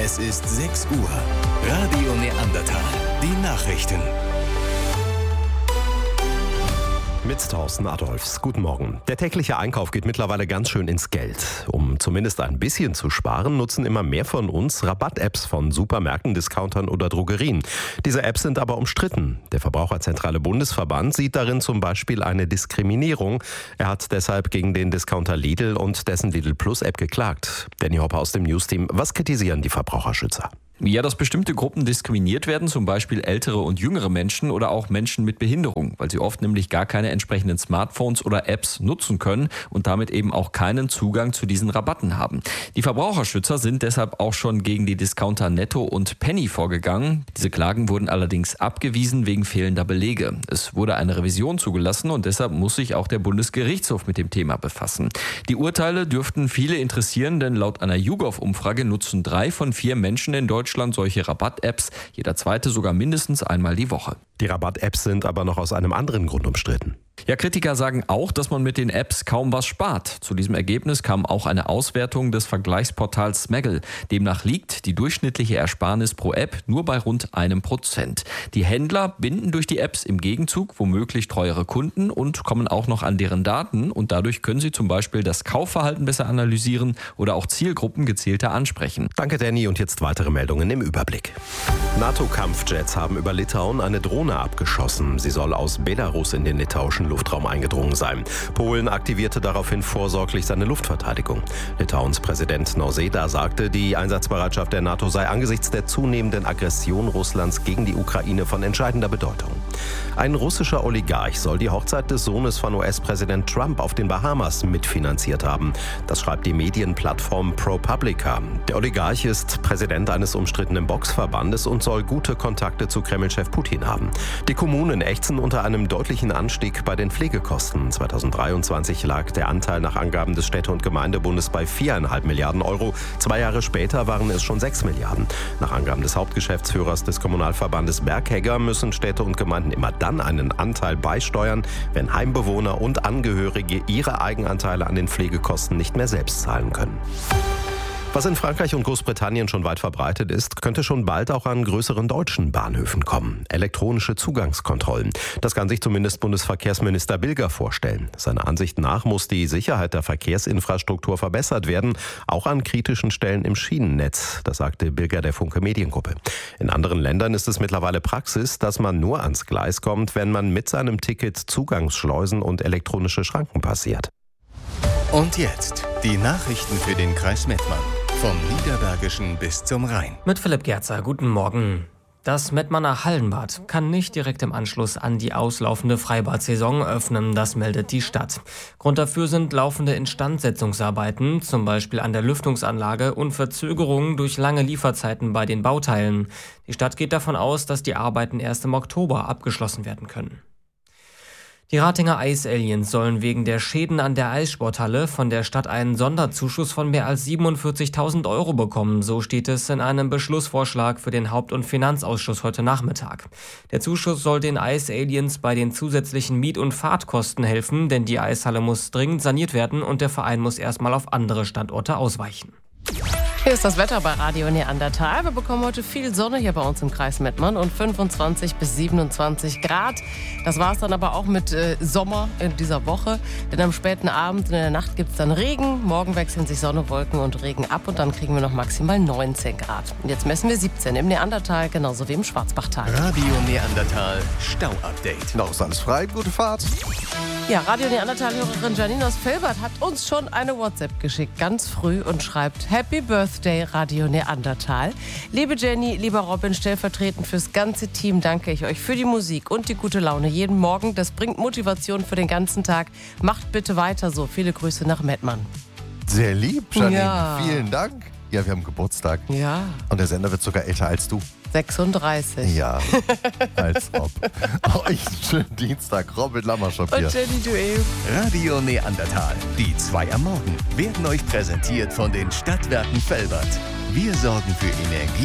Es ist 6 Uhr. Radio Neandertal. Die Nachrichten. Mit Thorsten Adolfs. Guten Morgen. Der tägliche Einkauf geht mittlerweile ganz schön ins Geld. Um zumindest ein bisschen zu sparen, nutzen immer mehr von uns Rabatt-Apps von Supermärkten, Discountern oder Drogerien. Diese Apps sind aber umstritten. Der Verbraucherzentrale Bundesverband sieht darin zum Beispiel eine Diskriminierung. Er hat deshalb gegen den Discounter Lidl und dessen Lidl Plus App geklagt. Danny Hopper aus dem Newsteam. Was kritisieren die Verbraucherschützer? Ja, dass bestimmte Gruppen diskriminiert werden, zum Beispiel ältere und jüngere Menschen oder auch Menschen mit Behinderung, weil sie oft nämlich gar keine entsprechenden Smartphones oder Apps nutzen können und damit eben auch keinen Zugang zu diesen Rabatten haben. Die Verbraucherschützer sind deshalb auch schon gegen die Discounter Netto und Penny vorgegangen. Diese Klagen wurden allerdings abgewiesen wegen fehlender Belege. Es wurde eine Revision zugelassen und deshalb muss sich auch der Bundesgerichtshof mit dem Thema befassen. Die Urteile dürften viele interessieren, denn laut einer YouGov-Umfrage nutzen 3 von 4 Menschen in Deutschland solche Rabatt-Apps, jeder zweite sogar mindestens einmal die Woche. Die Rabatt-Apps sind aber noch aus einem anderen Grund umstritten. Ja, Kritiker sagen auch, dass man mit den Apps kaum was spart. Zu diesem Ergebnis kam auch eine Auswertung des Vergleichsportals Smaggle. Demnach liegt die durchschnittliche Ersparnis pro App nur bei rund 1%. Die Händler binden durch die Apps im Gegenzug womöglich treuere Kunden und kommen auch noch an deren Daten. Und dadurch können sie zum Beispiel das Kaufverhalten besser analysieren oder auch Zielgruppen gezielter ansprechen. Danke, Danny. Und jetzt weitere Meldungen im Überblick. NATO-Kampfjets haben über Litauen eine Drohne abgeschossen. Sie soll aus Belarus in den litauischen Luftraum eingedrungen sein. Polen aktivierte daraufhin vorsorglich seine Luftverteidigung. Litauens Präsident Nausėda sagte, die Einsatzbereitschaft der NATO sei angesichts der zunehmenden Aggression Russlands gegen die Ukraine von entscheidender Bedeutung. Ein russischer Oligarch soll die Hochzeit des Sohnes von US-Präsident Trump auf den Bahamas mitfinanziert haben. Das schreibt die Medienplattform ProPublica. Der Oligarch ist Präsident eines umstrittenen Boxverbandes und soll gute Kontakte zu Kreml-Chef Putin haben. Die Kommunen ächzen unter einem deutlichen Anstieg bei den Pflegekosten. 2023 lag der Anteil nach Angaben des Städte- und Gemeindebundes bei 4,5 Milliarden Euro. 2 Jahre später waren es schon 6 Milliarden. Nach Angaben des Hauptgeschäftsführers des Kommunalverbandes Berghegger müssen Städte und Gemeinden immer dann einen Anteil beisteuern, wenn Heimbewohner und Angehörige ihre Eigenanteile an den Pflegekosten nicht mehr selbst zahlen können. Was in Frankreich und Großbritannien schon weit verbreitet ist, könnte schon bald auch an größeren deutschen Bahnhöfen kommen. Elektronische Zugangskontrollen. Das kann sich zumindest Bundesverkehrsminister Bilger vorstellen. Seiner Ansicht nach muss die Sicherheit der Verkehrsinfrastruktur verbessert werden, auch an kritischen Stellen im Schienennetz. Das sagte Bilger der Funke Mediengruppe. In anderen Ländern ist es mittlerweile Praxis, dass man nur ans Gleis kommt, wenn man mit seinem Ticket Zugangsschleusen und elektronische Schranken passiert. Und jetzt die Nachrichten für den Kreis Mettmann. Vom Niederbergischen bis zum Rhein. Mit Philipp Gerzer, guten Morgen. Das Mettmanner Hallenbad kann nicht direkt im Anschluss an die auslaufende Freibad-Saison öffnen, das meldet die Stadt. Grund dafür sind laufende Instandsetzungsarbeiten, zum Beispiel an der Lüftungsanlage, und Verzögerungen durch lange Lieferzeiten bei den Bauteilen. Die Stadt geht davon aus, dass die Arbeiten erst im Oktober abgeschlossen werden können. Die Ratinger Eisaliens sollen wegen der Schäden an der Eissporthalle von der Stadt einen Sonderzuschuss von mehr als 47.000 Euro bekommen. So steht es in einem Beschlussvorschlag für den Haupt- und Finanzausschuss heute Nachmittag. Der Zuschuss soll den Eisaliens bei den zusätzlichen Miet- und Fahrtkosten helfen, denn die Eishalle muss dringend saniert werden und der Verein muss erstmal auf andere Standorte ausweichen. Hier ist das Wetter bei Radio Neandertal. Wir bekommen heute viel Sonne hier bei uns im Kreis Mettmann und 25 bis 27 Grad. Das war es dann aber auch mit Sommer in dieser Woche. Denn am späten Abend und in der Nacht gibt es dann Regen. Morgen wechseln sich Sonne, Wolken und Regen ab und dann kriegen wir noch maximal 19 Grad. Und jetzt messen wir 17 im Neandertal, genauso wie im Schwarzbachtal. Radio Neandertal Stau-Update. Noch ist alles frei, gute Fahrt. Ja, Radio Neandertal-Hörerin Janine aus Velbert hat uns schon eine WhatsApp geschickt, ganz früh, und schreibt: Happy Birthday, Radio Neandertal. Liebe Jenny, lieber Robin, stellvertretend fürs ganze Team danke ich euch für die Musik und die gute Laune jeden Morgen. Das bringt Motivation für den ganzen Tag. Macht bitte weiter so. Viele Grüße nach Mettmann. Sehr lieb, Janine. Ja. Vielen Dank. Ja, wir haben Geburtstag. Ja. Und der Sender wird sogar älter als du. 36. Ja, als ob. Euch einen schönen Dienstag. Robin Lammerschopf hier. Und Jenny, du eben. Radio Neandertal. Die 2 am Morgen werden euch präsentiert von den Stadtwerken Velbert. Wir sorgen für Energie